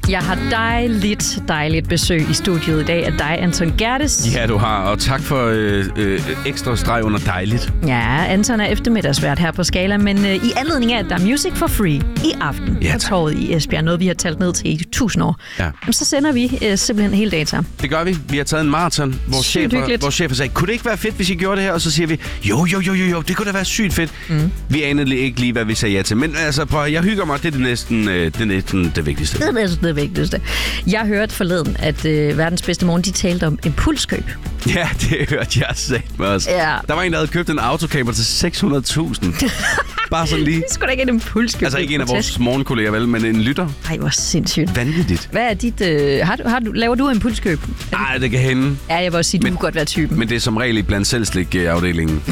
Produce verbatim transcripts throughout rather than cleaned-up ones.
Jeg har dejligt, dejligt besøg i studiet i dag af dig, Anton Gerdes. Ja, du har, og tak for øh, øh, ekstra streg under dejligt. Ja, Anton er eftermiddagsvært her på Skala, men øh, i anledning af, at der er Music for Free i aften ja, på torvet i Esbjerg, noget vi har talt ned til i tusind år, ja. Jamen, så sender vi øh, simpelthen hele dagen sammen. Det gør vi. Vi har taget en maraton, hvor chefer, hvor chefer sagde, kunne det ikke være fedt, hvis I gjorde det her? Og så siger vi, jo, jo, jo, jo, jo, det kunne da være sygt fedt. Mm. Vi anede ikke lige, hvad vi sagde ja til. Men altså, prøv, jeg hygger mig, det er det næsten, øh, det, er næsten det vigtigste. Det er næsten det vigtigste. Jeg hørte forleden, at øh, verdens bedste morgen, de talte om impulskøb. Ja, det hørte jeg sagt med os. Ja. Der var en, der havde købt en autocamper til seks hundrede tusind. Bare sådan lige. Det skulle da ikke et impulskøb. Altså ikke en af vores morgenkolleger, vel, men en lytter. Ej, hvor sindssygt. Vanvittigt. Hvad er dit... Øh, har du, har du, laver du impulskøb? Nej, det kan hænde. Ja, jeg vil også sige, du men, kunne godt være typen. Men det er som regel i blandt selvslik-afdelingen.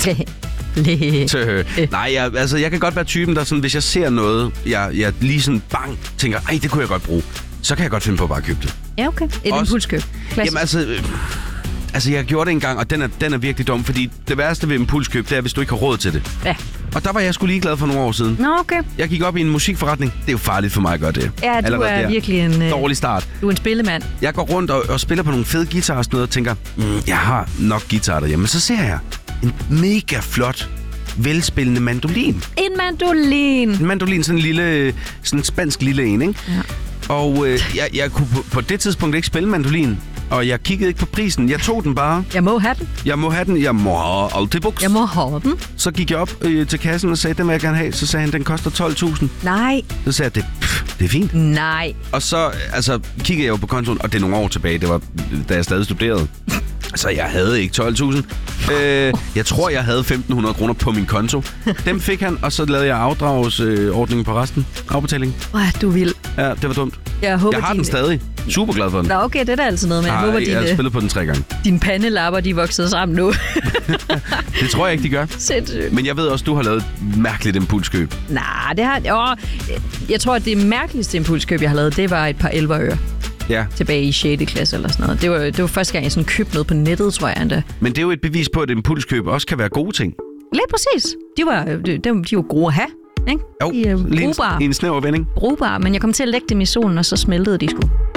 Nej, jeg, altså jeg kan godt være typen, der sådan, hvis jeg ser noget, jeg, jeg lige sådan bang, tænker, ej, det kunne jeg godt bruge. Så kan jeg godt finde på at bare købe det. Ja, okay. Et Også, impulskøb. Klassisk. Jamen altså... Øh, Altså, jeg gjorde det engang, og den er, den er virkelig dum, fordi det værste ved impulskøb, det er, hvis du ikke har råd til det. Ja. Og der var jeg sgu lige glad for nogle år siden. Nå, okay. Jeg gik op i en musikforretning. Det er jo farligt for mig at gøre det. Ja, du allerede er der. virkelig en... Øh, dårlig start. Du er en spillemand. Jeg går rundt og, og spiller på nogle fede guitarer og sådan noget, og tænker, mm, jeg har nok guitar derhjemme. Men så ser jeg en mega flot, velspillende mandolin. En mandolin. En mandolin, sådan en lille, sådan en spansk lille en, ikke? Ja. Og øh, jeg, jeg kunne på, på det tidspunkt ikke spille mandolin. Og jeg kiggede ikke på prisen. Jeg tog den bare. Jeg må have den. Jeg må have den. Jeg må have altid buks. Jeg må have den. Så gik jeg op øh, til kassen og sagde, den vil jeg gerne have. Så sagde han, den koster tolv tusind. Nej. Så sagde jeg, det, pff, det er fint. Nej. Og så altså, kiggede jeg jo på kontoen, og det er nogle år tilbage. Det var, da jeg stadig studerede. Så jeg havde ikke tolv tusind. Øh, jeg tror, jeg havde femten hundrede kroner på min konto. Dem fik han, og så lavede jeg afdragsordningen øh, på resten. Afbetaling. Hvor er du vild. Ja, det var dumt. Jeg, håber, jeg har din... den stadig. Super glad for den. Nå, okay, det er da altid noget, men jeg Ej, håber, jeg dine... har spillet på den tre gange. Dine pandelapper, de er vokset sammen nu. Det tror jeg ikke, de gør. Sindssygt. Men jeg ved også, du har lavet et mærkeligt impulskøb. Nej, det har... Åh, jeg tror, at det mærkeligste impulskøb, jeg har lavet, det var et par elverøre. Ja. Tilbage i sjette klasse eller sådan noget. Det var, det var første gang, jeg sådan købte noget på nettet, tror jeg endda. Men det er jo et bevis på, at impulskøb også kan være gode ting. Lige præcis. De var, de, de var gode at have, ikke? Jo, de, uh, lige en, en snæver vending. Brugbare, men jeg kom til at lægge dem i solen, og så smeltede de sgu.